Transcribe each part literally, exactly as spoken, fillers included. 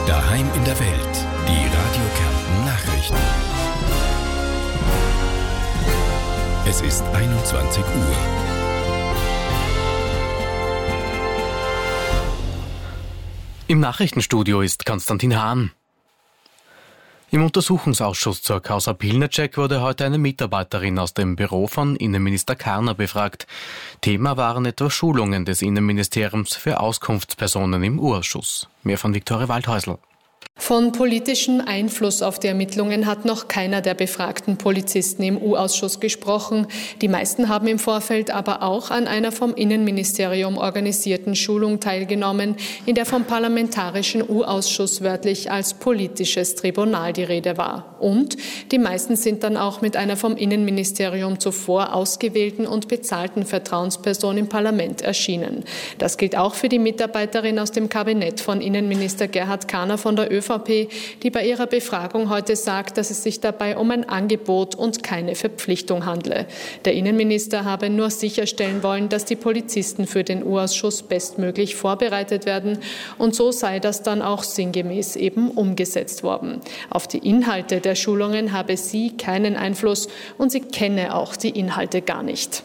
Daheim in der Welt. Die Radio Kärnten Nachrichten. Es ist einundzwanzig Uhr. Im Nachrichtenstudio ist Konstantin Hahn. Im Untersuchungsausschuss zur Causa Pilnacek wurde heute eine Mitarbeiterin aus dem Büro von Innenminister Karner befragt. Thema waren etwa Schulungen des Innenministeriums für Auskunftspersonen im U-Ausschuss. Mehr von Viktoria Waldhäusl. Von politischem Einfluss auf die Ermittlungen hat noch keiner der befragten Polizisten im U-Ausschuss gesprochen. Die meisten haben im Vorfeld aber auch an einer vom Innenministerium organisierten Schulung teilgenommen, in der vom Parlamentarischen U-Ausschuss wörtlich als politisches Tribunal die Rede war. Und die meisten sind dann auch mit einer vom Innenministerium zuvor ausgewählten und bezahlten Vertrauensperson im Parlament erschienen. Das gilt auch für die Mitarbeiterin aus dem Kabinett von Innenminister Gerhard Karner von der ÖVP, die bei ihrer Befragung heute sagt, dass es sich dabei um ein Angebot und keine Verpflichtung handle. Der Innenminister habe nur sicherstellen wollen, dass die Polizisten für den U-Ausschuss bestmöglich vorbereitet werden, und so sei das dann auch sinngemäß eben umgesetzt worden. Auf die Inhalte der Schulungen habe sie keinen Einfluss und sie kenne auch die Inhalte gar nicht.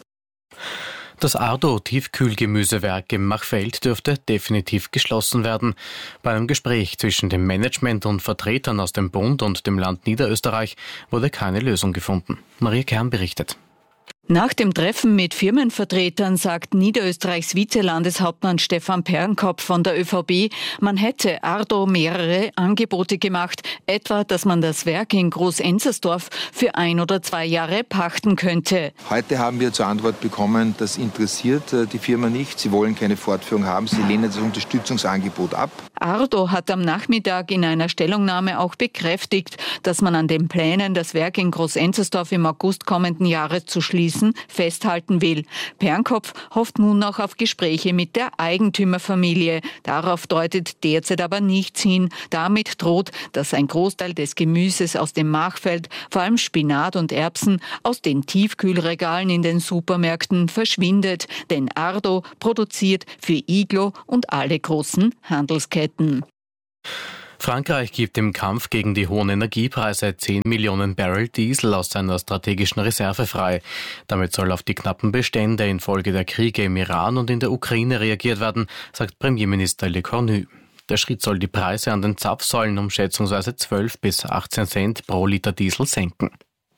Das Ardo-Tiefkühlgemüsewerk im Machfeld dürfte definitiv geschlossen werden. Bei einem Gespräch zwischen dem Management und Vertretern aus dem Bund und dem Land Niederösterreich wurde keine Lösung gefunden. Maria Kern berichtet. Nach dem Treffen mit Firmenvertretern sagt Niederösterreichs Vizelandeshauptmann Stefan Pernkopf von der ÖVP, man hätte Ardo mehrere Angebote gemacht, etwa, dass man das Werk in Groß-Enzersdorf für ein oder zwei Jahre pachten könnte. Heute haben wir zur Antwort bekommen, das interessiert die Firma nicht, sie wollen keine Fortführung haben, sie lehnen das Unterstützungsangebot ab. Ardo hat am Nachmittag in einer Stellungnahme auch bekräftigt, dass man an den Plänen, das Werk in Groß-Enzersdorf im August kommenden Jahres zu schließen, festhalten will. Pernkopf hofft nun noch auf Gespräche mit der Eigentümerfamilie. Darauf deutet derzeit aber nichts hin. Damit droht, dass ein Großteil des Gemüses aus dem Machfeld, vor allem Spinat und Erbsen, aus den Tiefkühlregalen in den Supermärkten verschwindet. Denn Ardo produziert für Iglo und alle großen Handelsketten. Frankreich gibt im Kampf gegen die hohen Energiepreise zehn Millionen Barrel Diesel aus seiner strategischen Reserve frei. Damit soll auf die knappen Bestände infolge der Kriege im Iran und in der Ukraine reagiert werden, sagt Premierminister Le Cornu. Der Schritt soll die Preise an den Zapfsäulen um schätzungsweise zwölf bis achtzehn Cent pro Liter Diesel senken.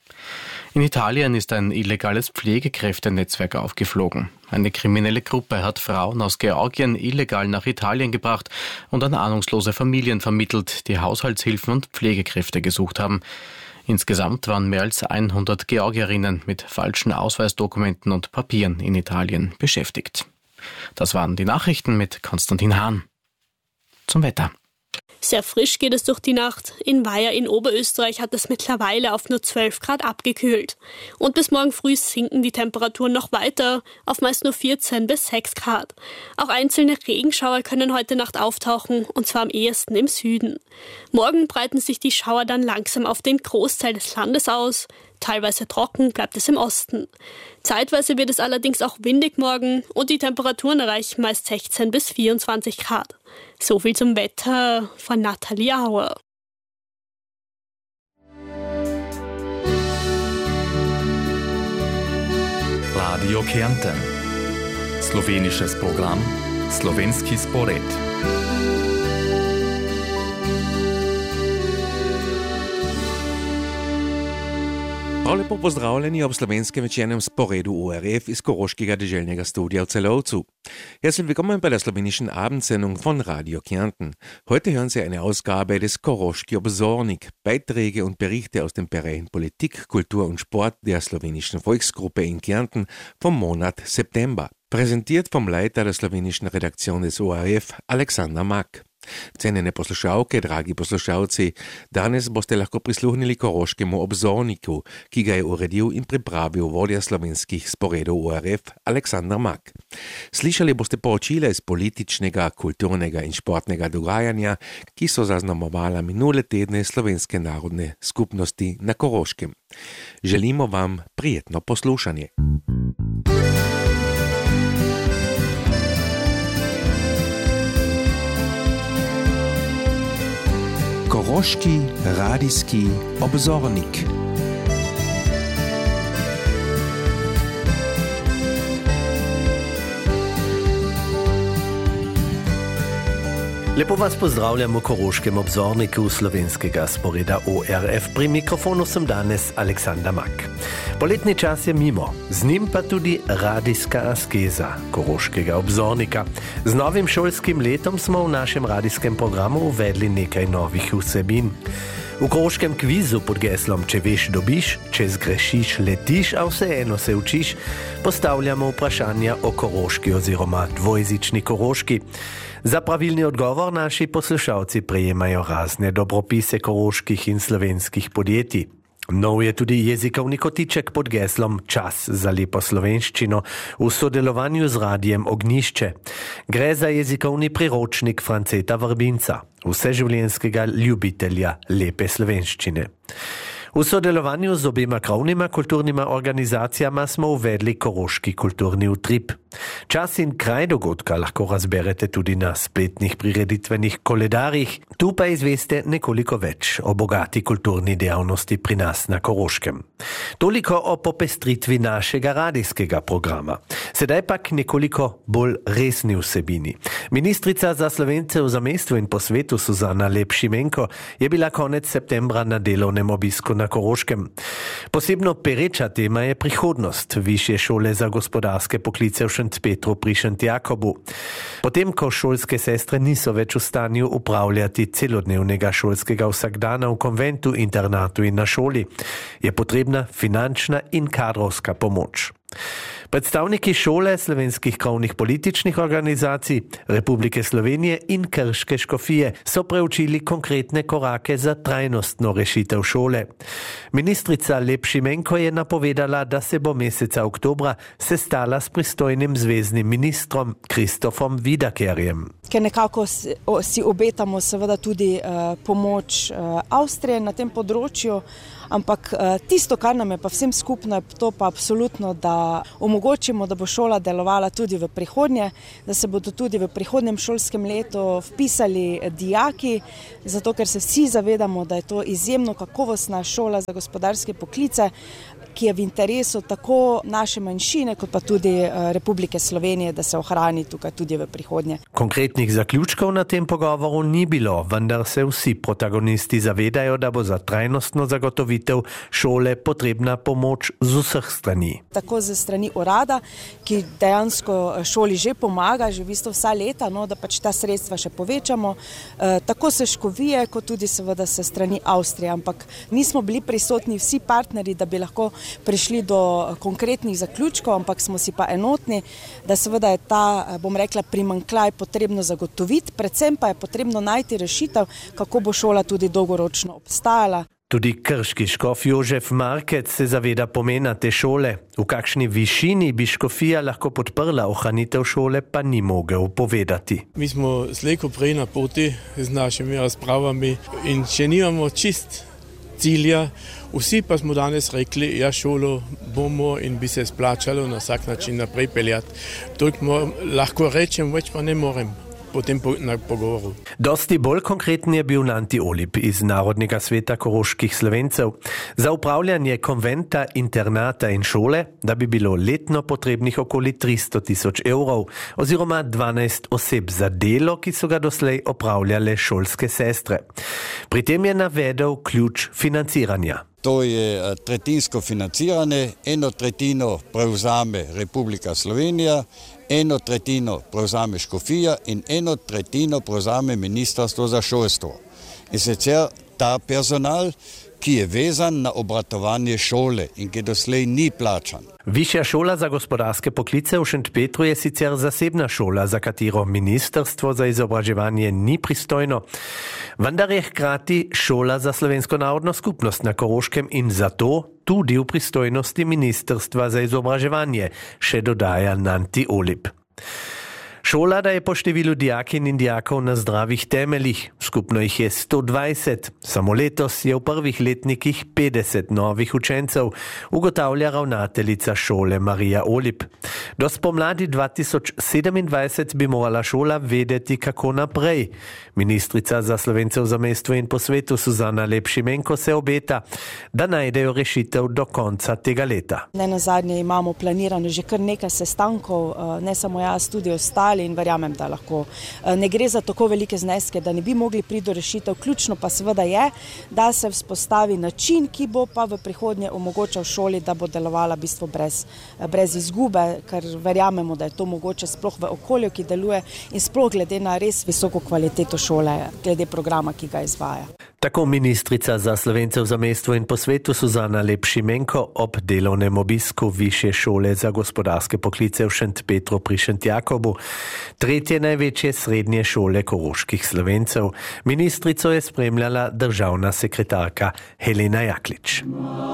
In Italien ist ein illegales Pflegekräftenetzwerk aufgeflogen. Eine kriminelle Gruppe hat Frauen aus Georgien illegal nach Italien gebracht und an ahnungslose Familien vermittelt, die Haushaltshilfen und Pflegekräfte gesucht haben. Insgesamt waren mehr als hundert Georgierinnen mit falschen Ausweisdokumenten und Papieren in Italien beschäftigt. Das waren die Nachrichten mit Konstantin Hahn. Zum Wetter. Sehr frisch geht es durch die Nacht. In Weiher in Oberösterreich hat es mittlerweile auf nur zwölf Grad abgekühlt. Und bis morgen früh sinken die Temperaturen noch weiter auf meist nur vierzehn bis sechs Grad. Auch einzelne Regenschauer können heute Nacht auftauchen, und zwar am ehesten im Süden. Morgen breiten sich die Schauer dann langsam auf den Großteil des Landes aus. Teilweise trocken bleibt es im Osten. Zeitweise wird es allerdings auch windig morgen und die Temperaturen erreichen meist sechzehn bis vierundzwanzig Grad. So viel zum Wetter von Nathalie Auer. Radio Kärnten. Slowenisches Programm, Slovenski spored. Lepo pozdravljeni ob slovenskem večernem sporedu O R F iz Koroškega deželnega studia v Celovcu. Herzlich willkommen bei der slowenischen Abendsendung von Radio Kärnten. Heute hören Sie eine Ausgabe des Koroški obzornik, Beiträge und Berichte aus den Bereichen Politik, Kultur und Sport der slowenischen Volksgruppe in Kärnten vom Monat September. Präsentiert vom Leiter der slowenischen Redaktion des O R F, Alexander Mak. Cenjene poslušalke, dragi poslušalci, danes boste lahko prisluhnili Koroškemu obzorniku, ki ga je uredil in pripravil vodja slovenskih sporedov O R F Alexander Mak. Slišali boste poročila iz političnega, kulturnega in športnega dogajanja, ki so zaznamovala minule tedne slovenske narodne skupnosti na Koroškem. Želimo vam prijetno poslušanje. Koroški radijski obzornik. Lepo vas pozdravljam v Koroškem obzorniku slovenskega sporeda O R F. Pri mikrofonu sem danes Aleksandar Mak. Poletni čas je mimo, z njim pa tudi radijska askeza Koroškega obzornika. Z novim šolskim letom smo v našem radijskem programu uvedli nekaj novih vsebin. V koroškem kvizu pod geslom Če veš, dobiš, če zgrešiš, letiš, a vseeno se učiš, postavljamo vprašanja o koroški oziroma dvojezični Koroški. Za pravilni odgovor naši poslušalci prejemajo razne dobropise koroških in slovenskih podjetij. Nov je tudi jezikovni kotiček pod geslom Čas za lepo slovenščino v sodelovanju z radijem Ognjišče. Gre za jezikovni priročnik Franceta Vrbinca, vseživljenjskega ljubitelja lepe slovenščine. V sodelovanju z obema krovnima kulturnima organizacijama smo uvedli koroški kulturni utrip. Čas in kraj dogodka lahko razberete tudi na spletnih prireditvenih koledarjih. Tu pa izveste nekoliko več o bogati kulturni dejavnosti pri nas na Koroškem. Toliko o popestritvi našega radijskega programa. Sedaj pa k nekoliko bolj resni vsebini. Ministrica za Slovence v zamejstvu in po svetu Suzana Lep Šimenko je bila konec septembra na delovnem obisku na Koroškem. Posebno pereča tema je prihodnost Višje šole za gospodarske poklice v Šentpetru pri Šentjakobu. Potem, ko šolske sestre niso več v stanju upravljati celodnevnega šolskega vsakdana v konventu, internatu in na šoli, je potrebna finančna in kadrovska pomoč. Predstavniki šole, slovenskih krovnih političnih organizacij, Republike Slovenije in Krške škofije so preučili konkretne korake za trajnostno rešitev šole. Ministrica Lep Šimenko je napovedala, da se bo meseca oktobra sestala s pristojnim zveznim ministrom Kristofom Vidakerjem. Ker nekako si obetamo seveda tudi uh, pomoč uh, Avstrije na tem področju, ampak uh, tisto, kar nam je pa vsem skupno, je to pa absolutno, da omogočimo, da bo šola delovala tudi v prihodnje, da se bodo tudi v prihodnjem šolskem letu vpisali dijaki, zato ker se vsi zavedamo, da je to izjemno kakovostna šola za gospodarske poklice, ki je v interesu tako naše manjšine, kot pa tudi Republike Slovenije, da se ohrani tukaj tudi v prihodnje. Konkretnih zaključkov na tem pogovoru ni bilo, vendar se vsi protagonisti zavedajo, da bo za trajnostno zagotovitev šole potrebna pomoč z vseh strani. Tako ze strani urada, ki dejansko šoli že pomaga, že v bistvu vsa leta, no, da pač ta sredstva še povečamo, e, tako se škovije, kot tudi seveda se strani Avstrije, ampak nismo bili prisotni vsi partnerji, da bi lahko prišli do konkretnih zaključkov, ampak smo si pa enotni, da seveda je ta, bom rekla, primanjkljaj potrebno zagotoviti, predvsem pa je potrebno najti rešitev, kako bo šola tudi dolgoročno obstajala. Tudi krški škof Jožef Markec se zaveda pomena te šole. V kakšni višini bi škofija lahko podprla ohranitev šole, pa ni mogel povedati. Mi smo slejko prej na poti z našimi razpravami in če nimamo čist cilja, vsi pa smo danes rekli, ja, šolo bomo in bi se splačalo na vsak način naprej peljati. Toliko lahko rečem, več pa ne morem po tem pogovoru. Dosti bolj konkreten je bil Nanti Olip iz Narodnega sveta koroških Slovencev. Za upravljanje konventa, internata in šole, da bi bilo letno potrebnih okoli tristo tisoč evrov oziroma dvanajst oseb za delo, ki so ga doslej opravljale šolske sestre. Pri tem je navedel ključ financiranja. To je tretjinsko financiranje, eno tretjino prevzame Republika Slovenija, eno tretjino prevzame škofija in eno tretjino prevzame Ministrstvo za šolstvo. In sicer ta personal, ki je vezan na obratovanje šole in ki doslej ni plačan. Višja šola za gospodarske poklice v Šentpetru je sicer zasebna šola, za katero Ministrstvo za izobraževanje ni pristojno, vendar je hkrati šola za slovensko narodno skupnost na Koroškem in zato tudi v pristojnosti Ministrstva za izobraževanje, še dodaja Nanti Olip. Šola, da je po številu dijakinj in dijakov na zdravih temeljih, s skupno jih je sto dvajset. Samo letos je v prvih letnikih petdeset novih učencev, ugotavlja ravnateljica šole Marija Olip. Do spomladi dva tisoč sedemindvajset bi morala šola vedeti, kako naprej. Ministrica za Slovence v zamejstvu in po svetu Suzana Lep-Šimenko se obeta, da najdejo rešitev do konca tega leta. Ne nazadnje imamo planirano že kar nekaj sestankov, ne samo jaz, tudi ostali in verjamem, da lahko. Ne gre za tako velike zneske, da ne bi mogli priti do rešitev. Ključno pa seveda je, da se vzpostavi način, ki bo pa v prihodnje omogočal šoli, da bo delovala v bistvu brez, brez izgube, ker verjamemo, da je to mogoče sploh v okolju, ki deluje in sploh glede na res visoko kvaliteto šole, glede programa, ki ga izvaja. Tako ministrica za Slovence v zamejstvu in po svetu Suzana Lep-Šimenko ob delovnem obisku Višje šole za gospodarske poklice v Šentpetru pri Šentjakobu, tretje največje srednje šole koroških Slovencev. Ministrico je spremljala državna sekretarka Helena Jaklič.